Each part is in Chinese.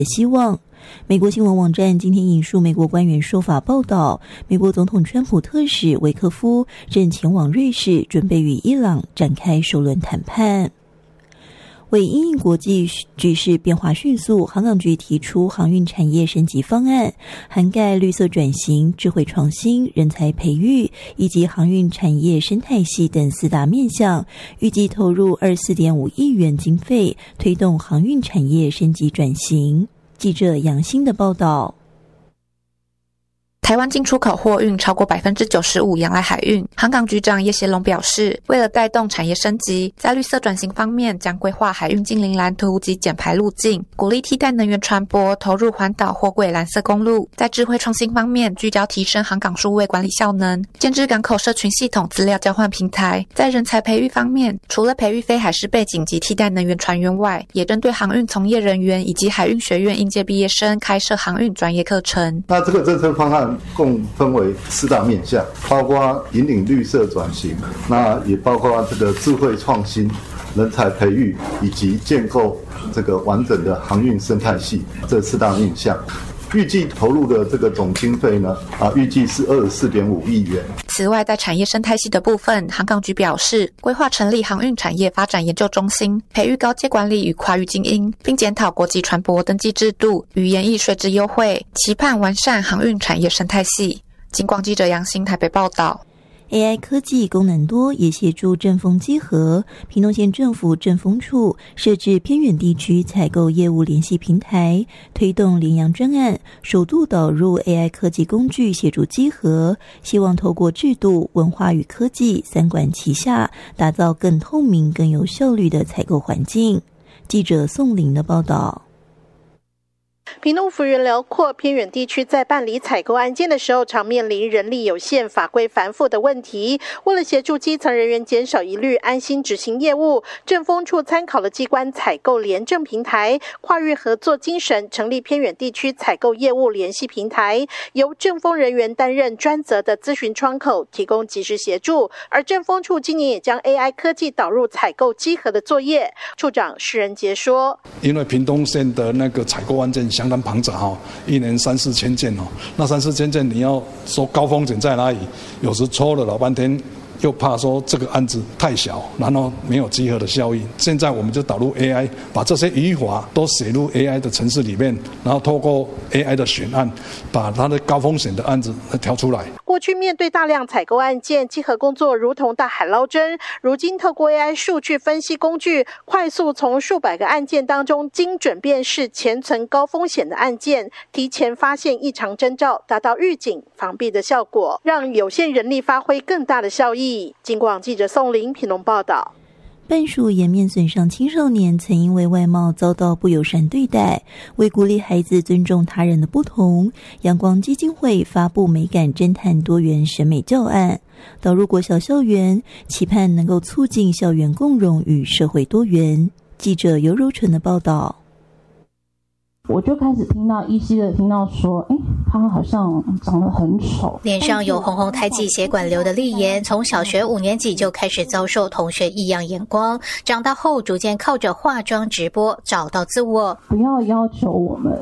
希望。美国新闻网站今天引述美国官员说法报道，美国总统川普特使维克夫正前往瑞士，准备与伊朗展开首轮谈判。为因应国际局势变化迅速，航港局提出航运产业升级方案，涵盖绿色转型、智慧创新、人才培育以及航运产业生态系等4大面向，预计投入24.5亿元经费，推动航运产业升级转型。记者杨欣的报道。 台湾进出口货运超过 95% 仰赖海运。航港局长叶协龙表示，为了带动产业升级，在绿色转型方面将规划海运净零蓝图及减排路径，鼓励替代能源船舶投入环岛货柜蓝色公路。在智慧创新方面，聚焦提升航港数位管理效能，建置港口社群系统资料交换平台。在人才培育方面，除了培育非海事背景及替代能源船员外，也针对航运从业人员以及海运学院应届毕业生开设航运专业课程。 那这个政策方案共分为4大面向，包括引领绿色转型，那也包括这个智慧创新、人才培育以及建构这个完整的航运生态系，这4大面向。预计投入的这个总经费呢，预计是24.5亿元。 此外，在产业生态系的部分，航港局表示，规划成立航运产业发展研究中心，培育高阶管理与跨域精英，并检讨国际船舶登记制度与研议税制优惠，期盼完善航运产业生态系。警广记者杨欣台北报道。 AI 科技功能多，也协助政风稽核。屏东县政府政风处设置偏远地区采购业务联系平台，推动联阳专案，首度导入 AI 科技工具协助稽核，希望透过制度、文化与科技3管齐下，打造更透明、更有效率的采购环境。记者宋玲的报道。 屏东幅员辽阔，偏远地区在办理采购案件的时候，常面临人力有限、法规繁复的问题。为了协助基层人员减少疑虑，安心执行业务，政风处参考了机关采购联政平台，跨域合作精神，成立偏远地区采购业务联系平台，由政风人员担任专责的咨询窗口，提供及时协助。而政风处今年也将 AI 科技导入采购稽核的作业。处长施仁杰说：“ 因为屏东县的那个采购案件相当庞杂1年3-4千件那3-4千件你要说高风险在哪里？有时抽了老半天，又怕说这个案子太小，然后没有稽核的效益。现在我们就导入 AI， 把这些语法都写入 AI 的程式里面，然后透过 AI 的选案，把它的高风险的案子挑出来。” 过去面对大量采购案件，稽核工作如同大海捞针。如今透过 AI 数据分析工具，快速从数百个案件当中精准辨识潜存高风险的案件，提前发现异常征兆，达到预警防避的效果，让有限人力发挥更大的效益。警广记者宋玲屏东报道。 半数颜面损伤青少年曾因为外貌遭到不友善对待，为鼓励孩子尊重他人的不同，阳光基金会发布美感侦探多元审美教案，导入国小校园，期盼能够促进校园共融与社会多元。记者尤柔纯的报道。 我就开始依稀的听到说，他好像长得很丑。 脸上有红红胎记血管瘤的丽妍，从小学5年级就开始遭受同学异样眼光，长大后逐渐靠着化妆直播找到自我。 不要要求我们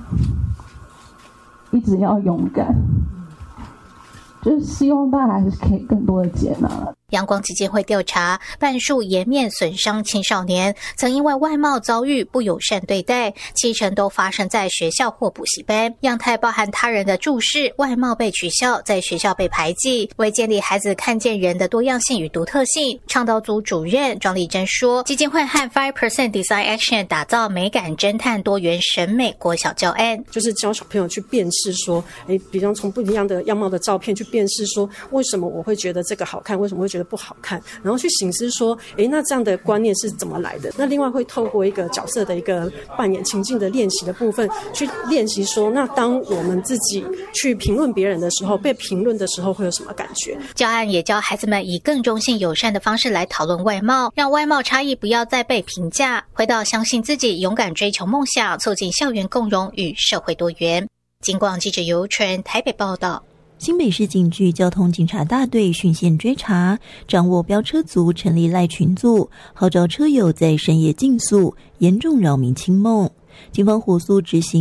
一直要勇敢，就是希望大家还是可以更多的接纳。 阳光基金会调查，半数颜面损伤青少年曾因为外貌遭遇不友善对待，70%都发生在学校或补习班。样态包含他人的注视、外貌被取笑、在学校被排挤。为建立孩子看见人的多样性与独特性，倡导组主任庄丽珍说，基金会和 5% Design Action 打造美感侦探多元审美国小教案， 就是教小朋友去辨识说，比方从不一样的样貌的照片去辨识说，为什么我会觉得这个好看，为什么会觉得不好看，然后去省思说，那这样的观念是怎么来的？那另外会透过一个角色的一个扮演情境的练习的部分，去练习说，那当我们自己去评论别人的时候，被评论的时候会有什么感觉？ 教案也教孩子们以更中性友善的方式来讨论外貌，让外貌差异不要再被评价，回到相信自己，勇敢追求梦想，促进校园共融与社会多元。警广记者尤纯台北报道。 新北市警局交通警察大队循线追查，掌握飙车族，成立赖群组，号召车友在深夜竞速，严重扰民清梦。警方火速执行